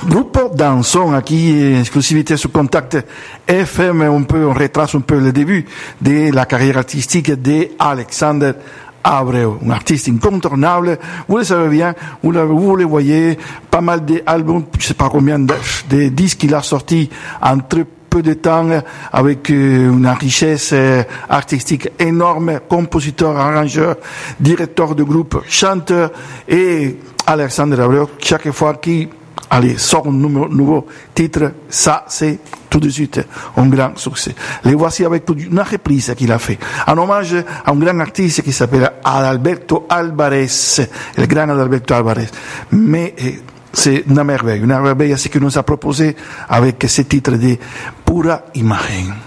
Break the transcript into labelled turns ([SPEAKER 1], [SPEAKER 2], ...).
[SPEAKER 1] Grupo Danzón, aquí exclusivité sur Contact FM, on retrace un peu le début de la carrière artistique d'Alexander Abreu, un artiste incontournable. Vous le savez bien, vous le voyez, pas mal d'albums, je sais pas combien de disques qu'il a sortis entre peu de temps, avec une richesse artistique énorme, compositeur, arrangeur, directeur de groupe, chanteur, et Alexander Abreu, chaque fois qu'il sort un nouveau titre, ça c'est tout de suite un grand succès. Les voici avec une reprise qu'il a fait, en hommage à un grand artiste qui s'appelle Adalberto Alvarez, le grand Adalberto Alvarez. Mais c'est une merveille, ce qu'il nous a proposé avec ce titre de Pura Imagen.